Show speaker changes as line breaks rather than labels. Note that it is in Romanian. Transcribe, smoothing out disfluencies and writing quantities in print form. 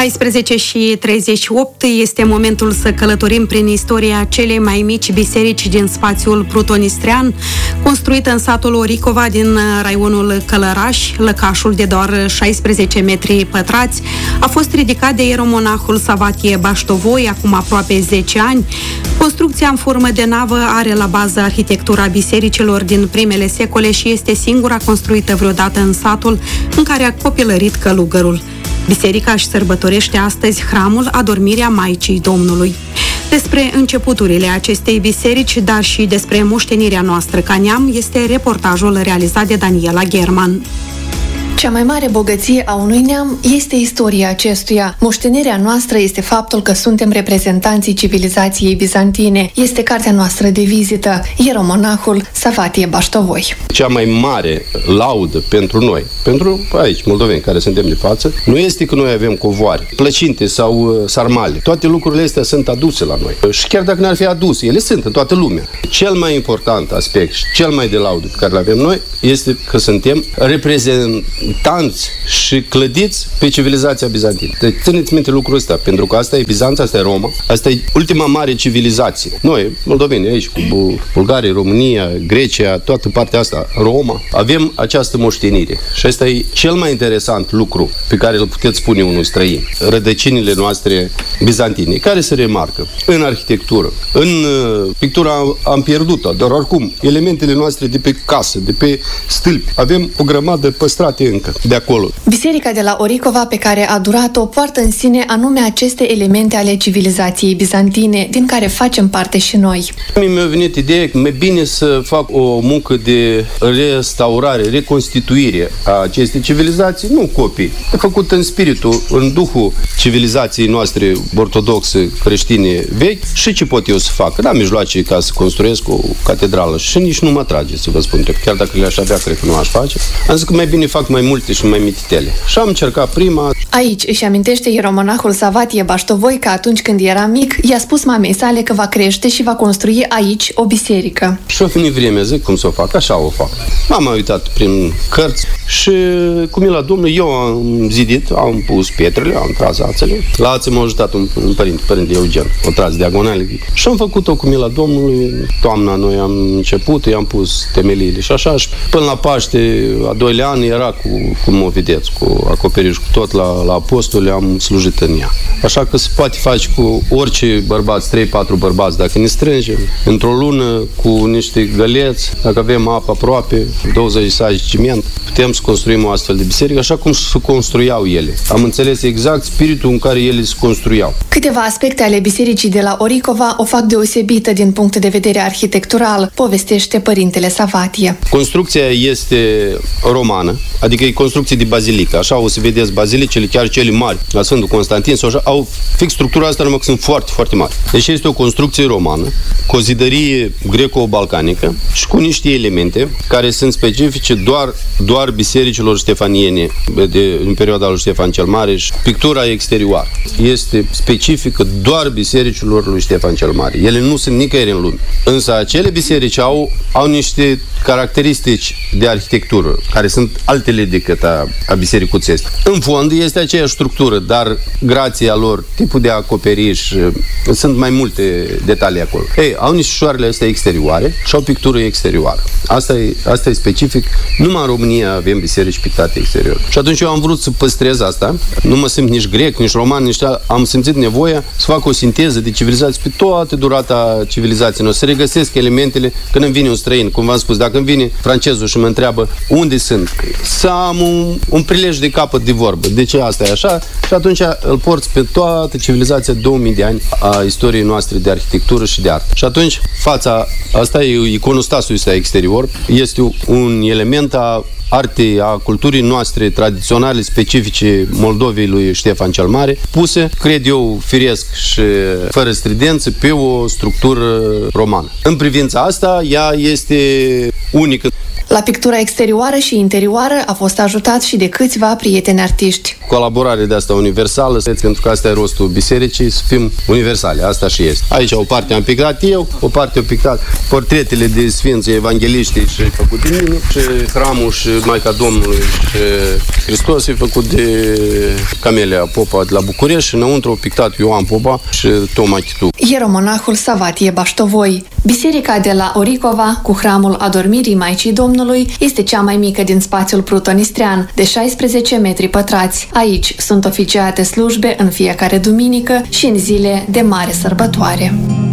14:38 este momentul să călătorim prin istoria celei mai mici biserici din spațiul prutonistrian, construită în satul Oricova din raionul Călăraș. Lăcașul de doar 16 metri pătrați a fost ridicat de ieromonahul Savatie Baștovoi acum aproape 10 ani. Construcția în formă de navă are la bază arhitectura bisericilor din primele secole și este singura construită vreodată în satul în care a copilărit călugărul. Biserica își sărbătorește astăzi hramul Adormirea Maicii Domnului. Despre începuturile acestei biserici, dar și despre moștenirea noastră ca neam, este reportajul realizat de Daniela German.
Cea mai mare bogăție a unui neam este istoria acestuia. Moștenirea noastră este faptul că suntem reprezentanții civilizației bizantine. Este cartea noastră de vizită, ieromonahul Savatie Baștovoi.
Cea mai mare laudă pentru noi, pentru aici, moldoveni, care suntem de față, nu este că noi avem covoare, plăcinte sau sarmale. Toate lucrurile astea sunt aduse la noi. Și chiar dacă n-ar fi aduse, ele sunt în toată lumea. Cel mai important aspect și cel mai de laudă pe care le avem noi este că suntem reprezentanți și clădiți pe civilizația bizantină. Deci țineți minte lucrul ăsta, pentru că asta e Bizanț, asta e Roma, asta e ultima mare civilizație. Noi, moldoveni, aici, cu Bulgaria, România, Grecia, toată partea asta, Roma, avem această moștenire. Și asta e cel mai interesant lucru pe care îl puteți spune unui străin. Rădăcinile noastre bizantine, care se remarcă în arhitectură, în pictura am pierdut-o, dar oricum, elementele noastre de pe casă, de pe stâlpi, avem o grămadă păstrate încă de acolo.
Biserica de la Oricova pe care a durat-o poartă în sine anume aceste elemente ale civilizației bizantine, din care facem parte și noi.
Mi-a venit ideea că mai bine să fac o muncă de restaurare, reconstituire a acestei civilizații, nu copii, e făcut în spiritul, în duhul civilizației noastre ortodoxe creștine vechi. Și ce pot eu să fac? N-am mijloace ca să construiesc o catedrală și nici nu mă trage, să vă spun drept. Chiar dacă le-aș avea, cred că nu aș face. Am zis că mai bine fac mai multe și mai mititele. Și am încercat prima.
Aici își amintește ieromonahul Savatie Baștovoi că atunci când era mic, i-a spus mamei sale că va crește și va construi aici o biserică.
Și a venit vremea, zic cum să o fac, așa o fac. M-am uitat prin cărți și cu mila Domnului eu am zidit, am pus pietrele, am tras ațele. La ață m-a ajutat un părinte Eugen, o tras diagonale. Și am făcut-o cu mila Domnului. Toamna noi am început, i-am pus temeliile și așa. Și până la Paște, a doilea an, era cum o vedeți, cu acoperiș, cu tot la apostole, am slujit în ea. Așa că se poate face cu orice bărbați, 3-4 bărbați, dacă ne strângem, într-o lună, cu niște găleți, dacă avem apă aproape, 20 saci ciment, putem să construim o astfel de biserică, așa cum se construiau ele. Am înțeles exact spiritul în care ele se construiau.
Câteva aspecte ale bisericii de la Oricova o fac deosebită din punct de vedere arhitectural, povestește părintele Savatie.
Construcția este romană, adică e construcție de bazilică. Așa o să vedeți bazilicele, chiar cele mari, la Sfântul Constantin, sau așa, au fix structura asta, numai că sunt foarte, foarte mari. Deci este o construcție romană, cu o zidărie greco-balcanică și cu niște elemente care sunt specifice doar bisericilor ștefaniene în perioada lui Ștefan cel Mare și pictura exterioară. Este specifică doar bisericilor lui Ștefan cel Mare. Ele nu sunt nicăieri în lume. Însă acele biserici au niște caracteristici de arhitectură, care sunt altele decât a bisericuțești. În fond este aceeași structură, dar grația lor, tipul de acoperiș, sunt mai multe detalii acolo. Ei, au niște șoarele astea exterioare și au pictură exterioară. Asta e specific. Numai în România avem biserici pictate exterior. Și atunci eu am vrut să păstrez asta. Nu mă simt nici grec, nici roman, am simțit nevoia să fac o sinteză de civilizație pe toată durata civilizației noastre, să regăsesc elementele când îmi vine un străin. Cum v-am spus, dacă îmi vine francezul și mă întreabă unde sunt, să am un prilej de capăt de vorbă. De ce asta e așa? Și atunci îl porți pe toată civilizația 2000 de ani a istoriei noastre de arhitectură și de artă. Și atunci fața asta e iconostasul ăsta exterior, este un element a artei, a culturii noastre tradiționale, specifice Moldovei lui Ștefan cel Mare, puse, cred eu, firesc și fără stridență, pe o structură romană. În privința asta, ea este unică.
La pictura exterioară și interioară a fost ajutat și de câțiva prieteni artiști.
Colaborare de asta universală, pentru că asta e rostul bisericii, să fim universale, asta și este. Aici o parte am pictat eu, o parte am pictat portretele de Sfinții Evangeliști și făcut de mine, și hramul și Maica Domnului și Hristos e făcut de Camelia Popa de la București și înăuntru a pictat Ioan Popa și Toma Chitu.
Ieromonahul Savatie Baștovoi. Biserica de la Oricova, cu hramul Adormirii Maicii Domnului, este cea mai mică din spațiul prutonistrian, de 16 metri pătrați. Aici sunt oficiate slujbe în fiecare duminică și în zile de mare sărbătoare.